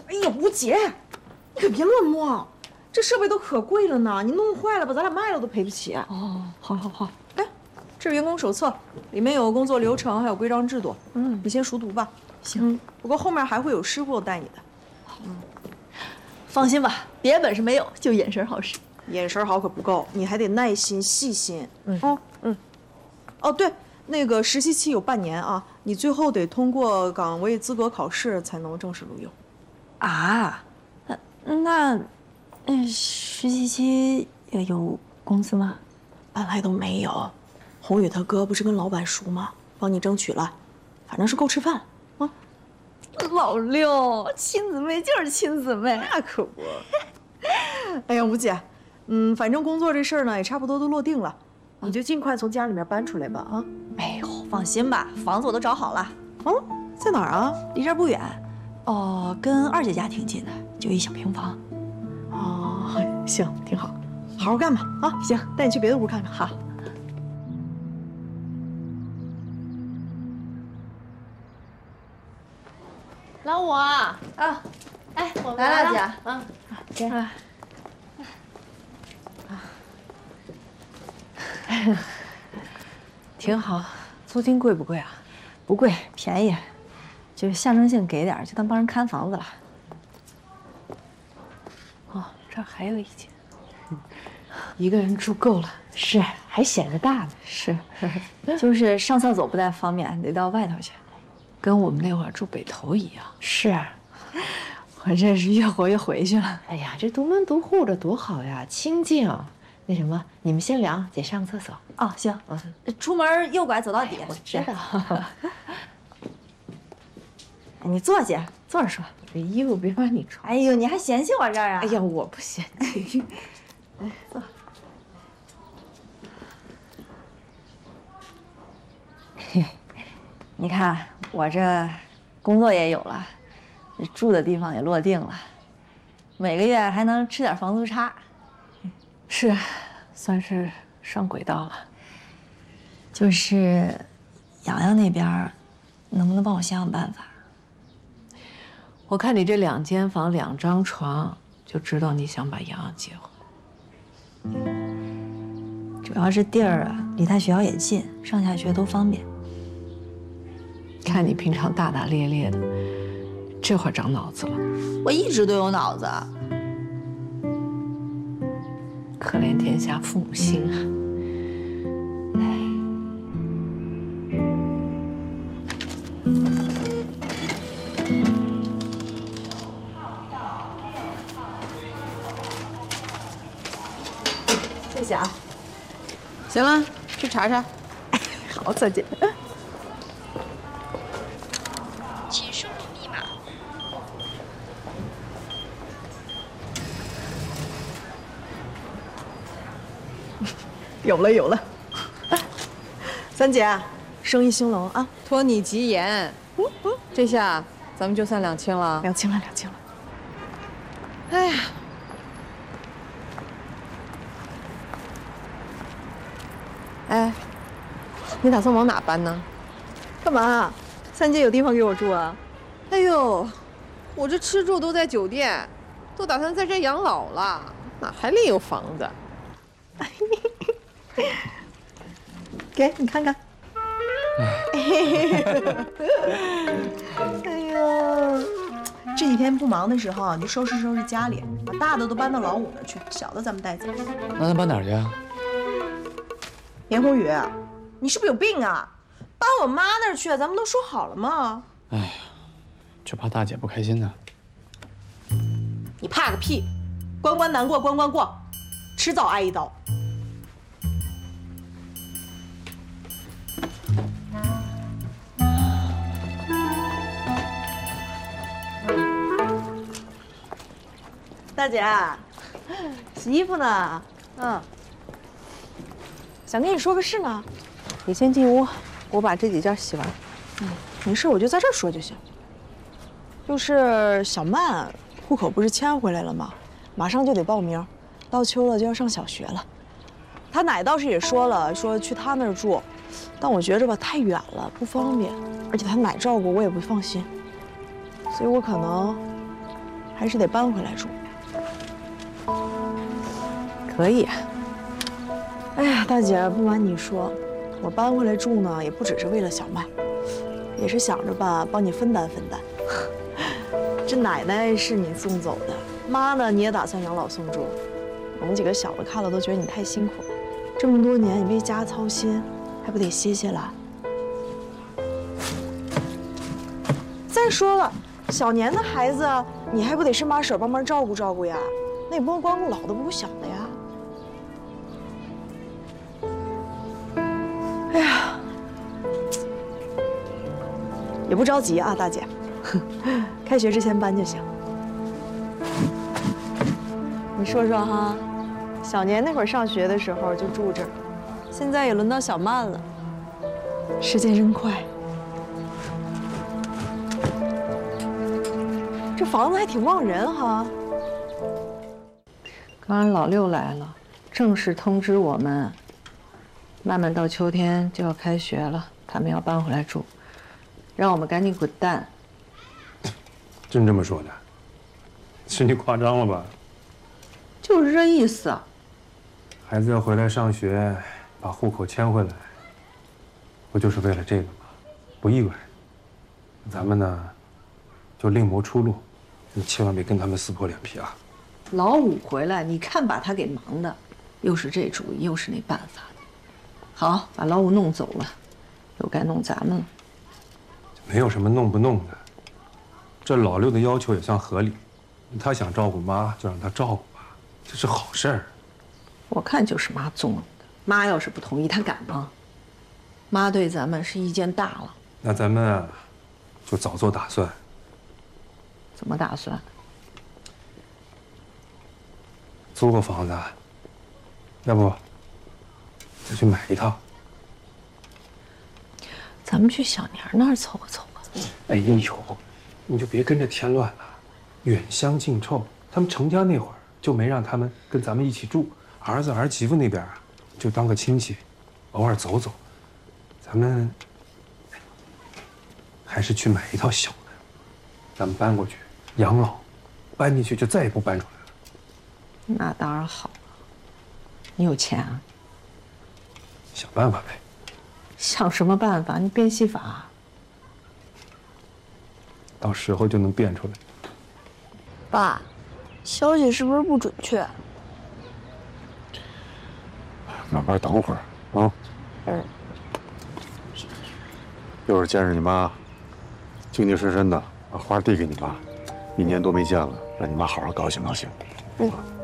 哎呀，吴姐，你可别乱摸，这设备都可贵了呢，你弄坏了吧，咱俩卖了都赔不起。 哦，好。 哎，这是员工手册，里面有工作流程，还有规章制度。你先熟读吧。 行。 不过后面还会有师傅带你的。 放心吧，别的本事没有，就眼神好使。 眼神好可不够，你还得耐心细心。哦，对，那个实习期有半年啊，你最后得通过岗位资格考试才能正式录用。 啊，那实习期也有工资吗？ 本来都没有。宏宇他哥不是跟老板熟吗？帮你争取了，反正是够吃饭了。 老六，亲姊妹就是亲姊妹， 那可不。哎呀，吴姐，反正工作这事儿呢也差不多都落定了，你就尽快从家里面搬出来吧啊！ 哎呦，放心吧，房子我都找好了。 在哪儿啊？ 离这儿不远，哦，跟二姐家挺近的，就一小平房。 哦，行，挺好，好好干吧啊！行，带你去别的屋看看。好。 老五啊，哎，我来了，姐， 挺好。租金贵不贵啊？不贵，便宜，就是象征性给点，就当帮人看房子了。 哦，这儿还有一间，一个人住够了，是，还显着大呢。 是，就是上厕所不太方便，得到外头去。 跟我们那会儿住北头一样。 是，我这是越活越回去了。 哎呀，这独门独户的多好呀，清静。那什么，你们先聊，姐上厕所。 哦，行，出门右拐走到底。 我知道。 你坐下，坐着说。 这衣服别把你穿。 哎呦，你还嫌弃我这儿啊？ 哎呀，我不嫌弃。 来，坐。嘿。你看我这工作也有了，住的地方也落定了，每个月还能吃点房租差。 是，算是上轨道了。 就是洋洋那边能不能帮我想想办法？ 我看你这2间房2张床，就知道你想把洋洋接回来。 主要是地儿啊，离他学校也近，上下学都方便。 看你平常大大咧咧的，这会儿长脑子了。 我一直都有脑子。 可怜天下父母心啊！ 谢谢啊。 行了，去查查。 好，再见。 请输入密码。 有了。三姐，生意兴隆啊！ 托你吉言。这下咱们就算两清了。 两清了。 哎呀，哎，你打算往哪搬呢？ 干嘛？三姐有地方给我住啊？ 哎呦，我这吃住都在酒店，都打算在这养老了，哪还另有房子？ 给你看看。哎呀，这几天不忙的时候，你就收拾收拾家里，把大的都搬到老五那儿去，小的咱们带走。 那咱搬哪儿去啊？ 严宏宇，你是不是有病啊？搬我妈那儿去，咱们都说好了吗？ 哎呀，就怕大姐不开心呢。 你怕个屁！关关难过关关过，迟早挨一刀。大姐，洗衣服呢。想跟你说个事呢。 你先进屋，我把这几件洗完。 没事，我就在这儿说就行。就是小曼户口不是迁回来了吗？马上就得报名，到秋了就要上小学了。她奶倒是也说了，说去她那儿住，但我觉着吧太远了，不方便，而且她奶照顾我也不放心，所以我可能还是得搬回来住。 可以。 哎呀，大姐，不瞒你说，我搬回来住呢，也不只是为了小麦，也是想着吧，帮你分担分担。这奶奶是你送走的，妈呢，你也打算养老送终。我们几个小的看了都觉得你太辛苦了，这么多年你为家操心，还不得歇歇了？再说了，小年的孩子，你还不得是妈婶帮忙照顾照顾呀？那也不能光顾老的不顾小的呀。哎呀，也不着急啊，大姐，开学之前搬就行。你说说哈，小年那会儿上学的时候就住这儿，现在也轮到小曼了，时间真快。这房子还挺旺人哈。 刚才老六来了，正式通知我们，曼曼到秋天就要开学了，他们要搬回来住，让我们赶紧滚蛋。 真这么说的？是你夸张了吧？ 就是这意思。 孩子要回来上学，把户口迁回来，不就是为了这个吗？不意外。咱们呢，就另谋出路。你千万别跟他们撕破脸皮啊！ 老五回来，你看把他给忙的，又是这主意，又是那办法的。好，把老五弄走了，又该弄咱们了。 没有什么弄不弄的，这老六的要求也算合理。他想照顾妈，就让他照顾吧，这是好事儿。 我看就是妈纵容的。妈要是不同意，他敢吗？妈对咱们是意见大了。 那咱们啊，就早做打算。 怎么打算？ 租个房子，要不再去买一套。 咱们去小年那儿凑合凑合。 哎呦，你就别跟着添乱了。远香近臭，他们成家那会儿就没让他们跟咱们一起住，儿子儿媳妇那边啊，就当个亲戚，偶尔走走。咱们还是去买一套小的，咱们搬过去养老，搬进去就再也不搬出来了。 那当然好了。你有钱啊？ 想办法呗。 想什么办法？你变戏法啊？ 到时候就能变出来。 爸，消息是不是不准确？ 慢慢等会儿啊。 嗯。 一会儿见着你妈，精精神神的把花递给你妈。1年多没见了，让你妈好好高兴高兴。 嗯。